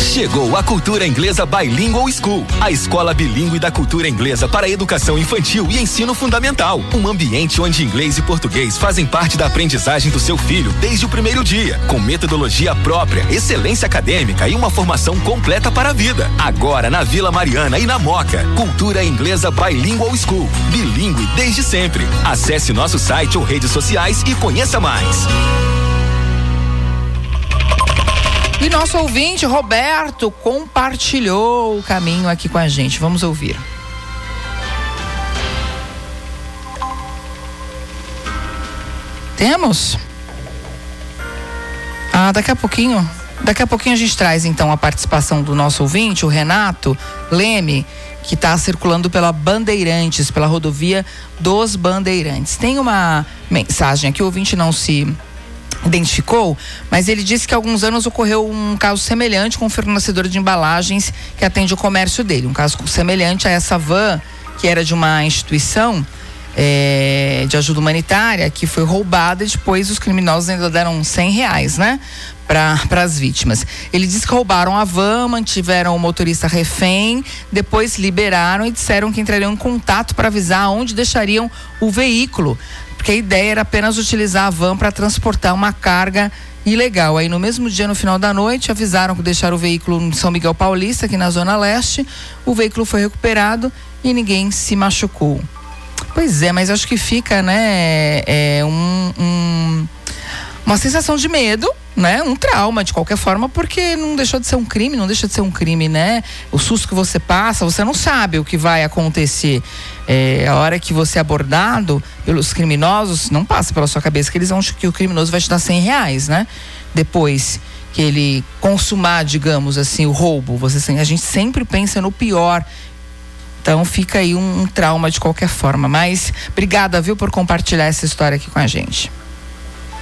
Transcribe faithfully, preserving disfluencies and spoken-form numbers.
Chegou a Cultura Inglesa Bilingual School, a escola bilíngue da cultura inglesa para educação infantil e ensino fundamental. Um ambiente onde inglês e português fazem parte da aprendizagem do seu filho desde o primeiro dia, com metodologia própria, excelência acadêmica e uma formação completa para a vida. Agora na Vila Mariana e na Moca. Cultura Inglesa Bilingual School, bilíngue desde sempre. Acesse nosso site ou redes sociais e conheça mais. E nosso ouvinte, Roberto, compartilhou o caminho aqui com a gente. Vamos ouvir. Temos? Ah, daqui a pouquinho. Daqui a pouquinho a gente traz então a participação do nosso ouvinte, o Renato Leme, que está circulando pela Bandeirantes, pela rodovia dos Bandeirantes. Tem uma mensagem aqui, o ouvinte não se identificou, mas ele disse que há alguns anos ocorreu um caso semelhante com um fornecedor de embalagens que atende o comércio dele. Um caso semelhante a essa van, que era de uma instituição é, de ajuda humanitária, que foi roubada e depois os criminosos ainda deram cem reais, né? Para as vítimas. Ele disse que roubaram a van, mantiveram o motorista refém, depois liberaram e disseram que entrariam em contato para avisar onde deixariam o veículo, porque a ideia era apenas utilizar a van para transportar uma carga ilegal. Aí no mesmo dia, no final da noite, avisaram que deixaram o veículo em São Miguel Paulista, aqui na Zona Leste. O veículo foi recuperado e ninguém se machucou. Pois é, mas acho que fica, né, é, um, um, uma sensação de medo, né, um trauma de qualquer forma, porque não deixou de ser um crime, não deixa de ser um crime, né? O susto que você passa, você não sabe o que vai acontecer. É, a hora que você é abordado pelos criminosos, não passa pela sua cabeça que eles vão que o criminoso vai te dar cem reais, né? Depois que ele consumar, digamos assim, o roubo, você, a gente sempre pensa no pior. Então fica aí um, um trauma de qualquer forma. Mas obrigada, viu, por compartilhar essa história aqui com a gente.